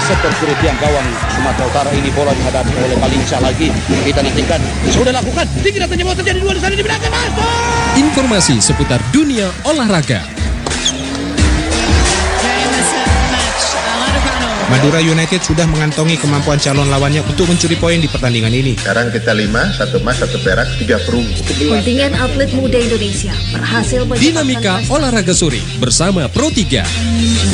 sektor kiri tiang gawang Sumatera Utara ini bola dihadapi oleh Kalinsa lagi. Kita nantikan sudah lakukan. Tinggi datanya mau terjadi dua di sana di belakang masuk. Informasi seputar dunia olahraga. Madura United sudah mengantongi kemampuan calon lawannya untuk mencuri poin di pertandingan ini. Sekarang kita 5, 1 emas, 1 perak, 3 perunggu. Kontingen atlet muda Indonesia berhasil Dinamika olahraga sore bersama Pro 3.